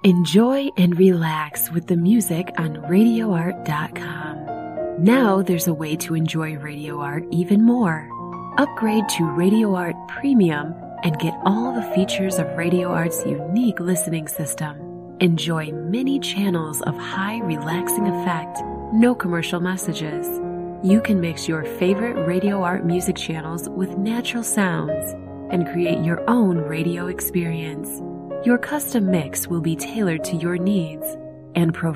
Enjoy and relax with the music on RadioArt.com. Now there's a way to enjoy Radio Art even more. Upgrade to Radio Art Premium and get all the features of Radio Art's unique listening system. Enjoy many channels of high relaxing effect, no commercial messages. You can mix your favorite Radio Art music channels with natural sounds and create your own radio experience. Your custom mix will be tailored to your needs and provide